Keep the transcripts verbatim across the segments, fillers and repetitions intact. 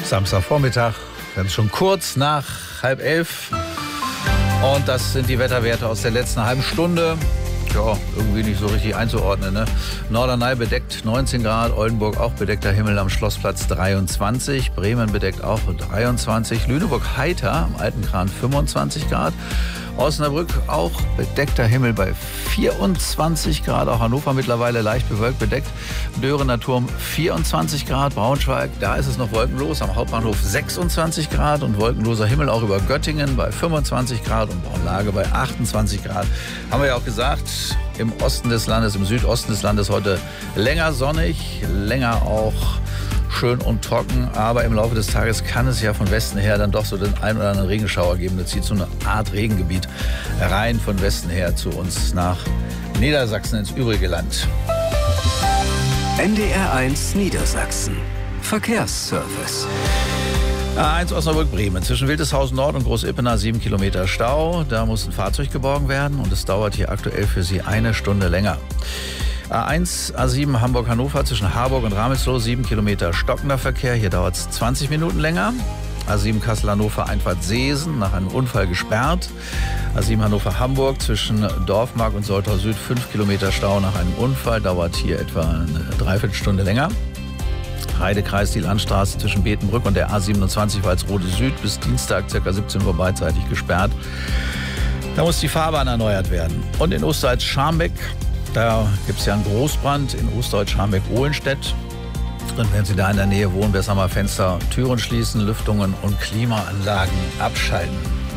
Samstagvormittag, ganz schon kurz nach halb elf. Und das sind die Wetterwerte aus der letzten halben Stunde. Ja, irgendwie nicht so richtig einzuordnen, ne? Norderney bedeckt neunzehn Grad, Oldenburg auch bedeckter Himmel am Schlossplatz dreiundzwanzig, Bremen bedeckt auch dreiundzwanzig, Lüneburg heiter am Altenkran fünfundzwanzig Grad, Osnabrück auch bedeckter Himmel bei vierundzwanzig Grad, auch Hannover mittlerweile leicht bewölkt bedeckt, Dörener Turm vierundzwanzig Grad, Braunschweig, da ist es noch wolkenlos, am Hauptbahnhof sechsundzwanzig Grad und wolkenloser Himmel auch über Göttingen bei fünfundzwanzig Grad und Braunlage bei achtundzwanzig Grad. Haben wir ja auch gesagt, im Osten des Landes, im Südosten des Landes heute länger sonnig, länger auch schön und trocken, aber im Laufe des Tages kann es ja von Westen her dann doch so den ein oder anderen Regenschauer geben. Da zieht so eine Art Regengebiet rein von Westen her zu uns nach Niedersachsen ins übrige Land. N D R eins Niedersachsen. Verkehrsservice. A eins Osnabrück-Bremen. Zwischen Wildeshausen Nord und Großippener sieben Kilometer Stau. Da muss ein Fahrzeug geborgen werden und es dauert hier aktuell für Sie eine Stunde länger. A eins, A sieben Hamburg-Hannover zwischen Harburg und Ramelsloh, sieben Kilometer stockender Verkehr. Hier dauert es zwanzig Minuten länger. A sieben Kassel-Hannover Einfahrt Seesen nach einem Unfall gesperrt. A sieben Hannover-Hamburg zwischen Dorfmark und Soltau Süd, fünf Kilometer Stau nach einem Unfall. Dauert hier etwa eine Dreiviertelstunde länger. Heidekreis, die Landstraße zwischen Betenbrück und der A siebenundzwanzig Walsrode Süd bis Dienstag ca. siebzehn Uhr beidseitig gesperrt. Da muss die Fahrbahn erneuert werden. Und in Osterholz-Scharmbeck, da gibt es ja einen Großbrand in Osterholz-Scharmbeck-Ohlenstedt. Und wenn Sie da in der Nähe wohnen, besser mal Fenster, Türen schließen, Lüftungen und Klimaanlagen abschalten.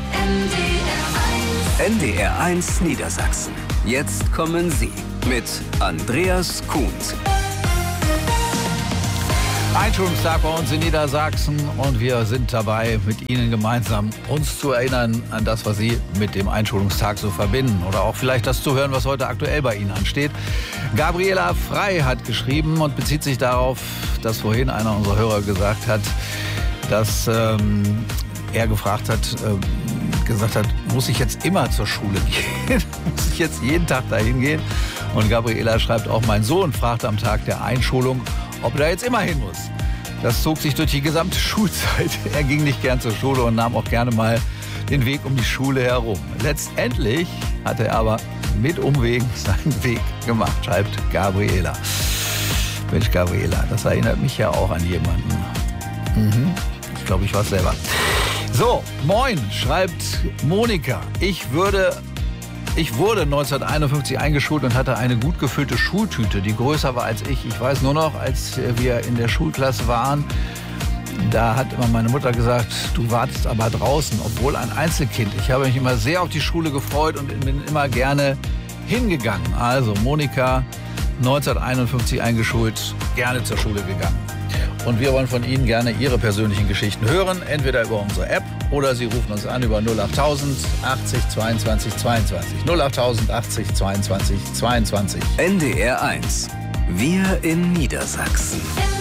N D R eins Niedersachsen. Jetzt kommen Sie mit Andreas Kuhns. Einschulungstag bei uns in Niedersachsen und wir sind dabei, mit Ihnen gemeinsam uns zu erinnern an das, was Sie mit dem Einschulungstag so verbinden. Oder auch vielleicht das zu hören, was heute aktuell bei Ihnen ansteht. Gabriela Frei hat geschrieben und bezieht sich darauf, dass vorhin einer unserer Hörer gesagt hat, dass ähm, er gefragt hat, äh, gesagt hat, muss ich jetzt immer zur Schule gehen? Muss ich jetzt jeden Tag dahin gehen? Und Gabriela schreibt auch, mein Sohn fragte am Tag der Einschulung, ob er jetzt immer hin muss. Das zog sich durch die gesamte Schulzeit. Er ging nicht gern zur Schule und nahm auch gerne mal den Weg um die Schule herum. Letztendlich hat er aber mit Umwegen seinen Weg gemacht, schreibt Gabriela. Mensch, Gabriela, das erinnert mich ja auch an jemanden. Mhm. Ich glaube, ich war es selber. So, moin, schreibt Monika. Ich würde... Ich wurde neunzehnhunderteinundfünfzig eingeschult und hatte eine gut gefüllte Schultüte, die größer war als ich. Ich weiß nur noch, als wir in der Schulklasse waren, da hat immer meine Mutter gesagt, du wartest aber draußen, obwohl ein Einzelkind. Ich habe mich immer sehr auf die Schule gefreut und bin immer gerne hingegangen. Also Monika, neunzehnhunderteinundfünfzig eingeschult, gerne zur Schule gegangen. Und wir wollen von Ihnen gerne Ihre persönlichen Geschichten hören, entweder über unsere App oder Sie rufen uns an über null achttausend achtzig zweiundzwanzig zweiundzwanzig. null achttausend achtzig zweiundzwanzig zweiundzwanzig. N D R eins. Wir in Niedersachsen.